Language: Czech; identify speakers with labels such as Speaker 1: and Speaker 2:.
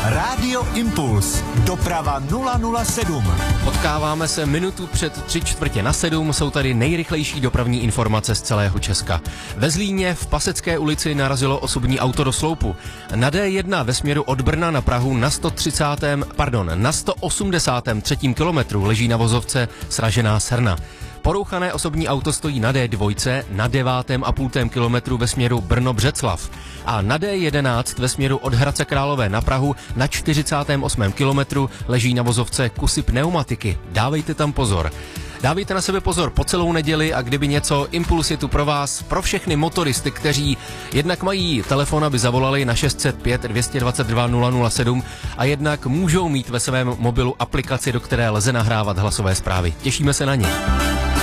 Speaker 1: Rádio Impuls. Doprava 007.
Speaker 2: Potkáváme se minutu před 6:45, jsou tady nejrychlejší dopravní informace z celého Česka. Ve Zlíně v Pasecké ulici narazilo osobní auto do sloupu. Na D1 ve směru od Brna na Prahu na 183. kilometru leží na vozovce sražená srna. Porouchané osobní auto stojí na D2 na 9,5 kilometru ve směru Brno-Břeclav a na D11 ve směru od Hradce Králové na Prahu na 48. kilometru leží na vozovce kusy pneumatiky. Dávejte tam pozor. Dávejte na sebe pozor po celou neděli a kdyby něco, Impuls je tu pro vás, pro všechny motoristy, kteří jednak mají telefon, aby zavolali na 605 222 007 a jednak můžou mít ve svém mobilu aplikaci, do které lze nahrávat hlasové zprávy. Těšíme se na ně.